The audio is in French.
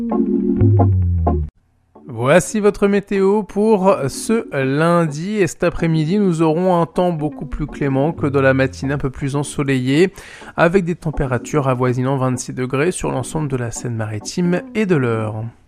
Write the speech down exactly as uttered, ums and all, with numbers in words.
Voici votre météo pour ce lundi et cet après-midi nous aurons un temps beaucoup plus clément que dans la matinée, un peu plus ensoleillé avec des températures avoisinant vingt-six degrés sur l'ensemble de la Seine-Maritime et de l'Eure.